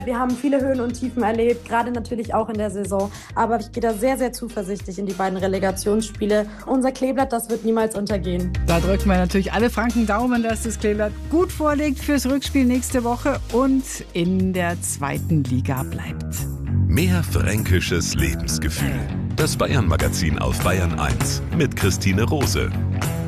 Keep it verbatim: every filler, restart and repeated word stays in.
Wir haben viele Höhen und Tiefen erlebt, gerade natürlich auch in der Saison. Aber ich gehe da sehr, sehr zuversichtlich in die beiden Relegationsspiele. Unser Kleeblatt, das wird niemals untergehen. Da drücken wir natürlich alle Franken Daumen, dass das Kleeblatt gut vorliegt fürs Rückspiel nächste Woche und in der zweiten Liga bleibt. Mehr fränkisches Lebensgefühl. Das Bayern-Magazin auf Bayern eins mit Christine Rose.